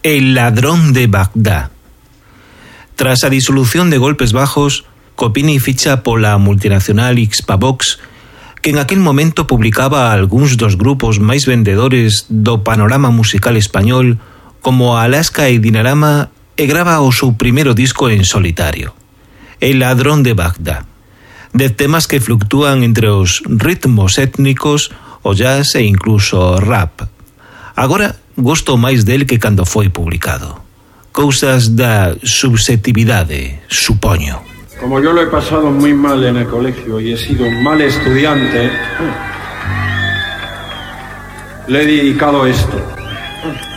El ladrón de Bagdá. Tras a disolución de Golpes Bajos, Copini ficha pola multinacional Xpavox, que en aquel momento publicaba algúns dos grupos máis vendedores do panorama musical español, como Alaska e Dinarama, e grava o seu primeiro disco en solitario, El ladrón de Bagdá, de temas que fluctúan entre os ritmos étnicos, o jazz e incluso o rap. Agora gosto máis del que cando foi publicado. Cousas da subjetividade, supoño. Como yo lo he pasado muy mal en el colegio y he sido un mal estudiante, le he dedicado esto.